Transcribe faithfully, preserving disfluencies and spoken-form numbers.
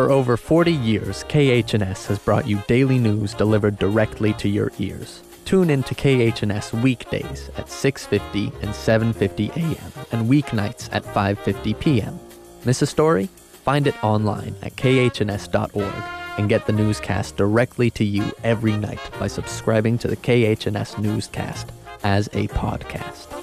For over forty years, K H N S has brought you daily news delivered directly to your ears. Tune in to K H N S weekdays at six fifty and seven fifty a m and weeknights at five fifty p m Miss a story? Find it online at k h n s dot org and get the newscast directly to you every night by subscribing to the K H N S newscast as a podcast.